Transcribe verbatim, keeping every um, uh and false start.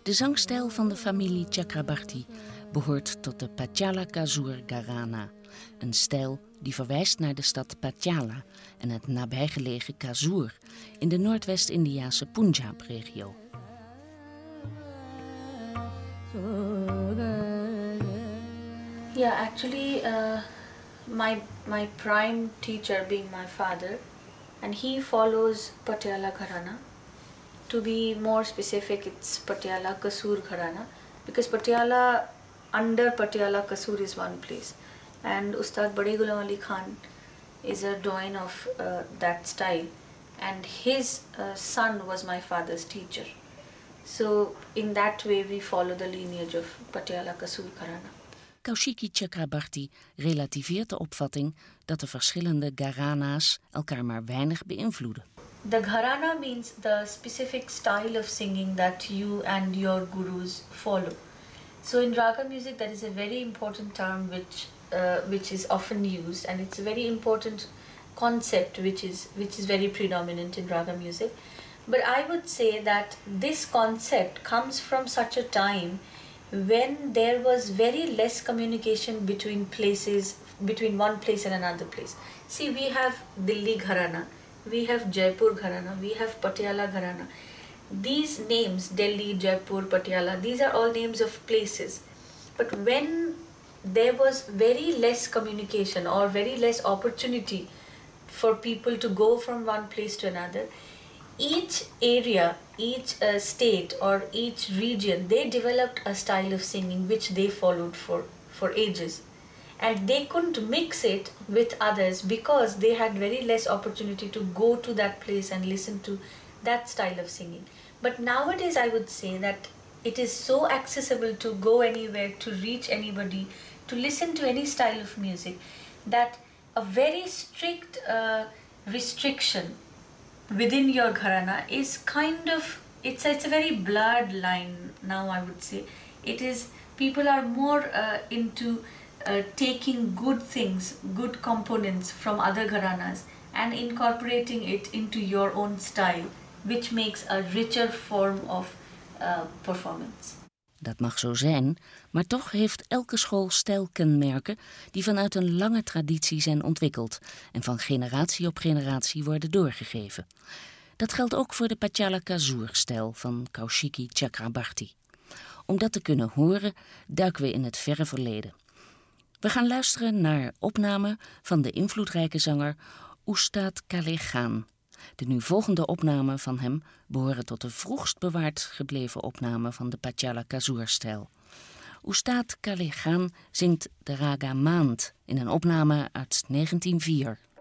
De zangstijl van de familie Chakrabarti behoort tot de Patiala Kasur Gharana, een stijl die verwijst naar de stad Patiala en het nabijgelegen Kasur in de Noordwest-Indiase Punjab-regio. Yeah, actually, uh, my my prime teacher being my father, and he follows Patiala Gharana. To be more specific, it's Patiala Kasur Gharana, because Patiala, under Patiala Kasur is one place, and Ustad Bade Ghulam Ali Khan is a doyen of uh, that style, and his uh, son was my father's teacher. So in that way we follow the lineage of Patiala Kasur Gharana. Kaushiki Chakrabarti relativeert de opvatting dat de verschillende gharana's elkaar maar weinig beïnvloeden. The gharana means the specific style of singing that you and your gurus follow. So in raga music, that is a very important term which uh, which is often used, and it's a very important concept which is which is very predominant in raga music. But I would say that this concept comes from such a time when there was very less communication between places, between one place and another place. See, we have Delhi Gharana, we have Jaipur Gharana, we have Patiala Gharana. These names, Delhi, Jaipur, Patiala, these are all names of places. But when there was very less communication or very less opportunity for people to go from one place to another, each area, each uh, state or each region, they developed a style of singing which they followed for, for ages. And they couldn't mix it with others because they had very less opportunity to go to that place and listen to that style of singing. But nowadays I would say that it is so accessible to go anywhere, to reach anybody, to listen to any style of music, that a very strict uh, restriction within your gharana is kind of, it's, it's a very blurred line now, I would say. It is, people are more uh, into uh, taking good things, good components from other gharanas and incorporating it into your own style, which makes a richer form of uh, performance. Dat mag zo zijn, maar toch heeft elke school stijlkenmerken die vanuit een lange traditie zijn ontwikkeld en van generatie op generatie worden doorgegeven. Dat geldt ook voor de Patiala Kasur-stijl van Kaushiki Chakrabarti. Om dat te kunnen horen, duiken we in het verre verleden. We gaan luisteren naar opnamen van de invloedrijke zanger Ustad Kale Khan. De nu volgende opnamen van hem behoren tot de vroegst bewaard gebleven opnamen van de Patiala Kasur-stijl. Ustad Kale Khan zingt de raga Maand in een opname uit negentien nul vier.